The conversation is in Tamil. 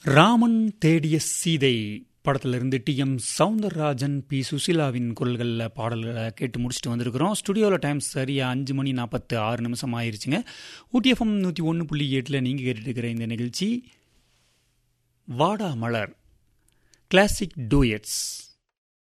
ராமன் தேடிய சீதை படத்திலிருந்து டி.எம். சௌந்தரராஜன், பி. சுசீலாவின் குரல்களில் பாடல்களை கேட்டு முடிச்சுட்டு வந்திருக்கிறோம். ஸ்டுடியோவில் டைம் சரியாக 5:46 ஆயிருச்சுங்க. ஊட்டி எஃப்எம் 101.8 நீங்கள் கேட்டுட்டு இருக்கிற இந்த நிகழ்ச்சி வாடா மலர் கிளாசிக் டூயட்ஸ்.